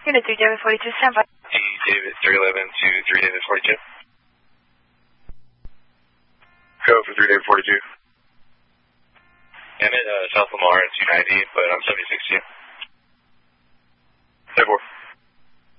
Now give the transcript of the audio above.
Unit 3, David 42, stand by. David 311 to 3 David 42. Go for 3 David 42. I'm at South Lamar at 290, but I'm 76 here. 10-4.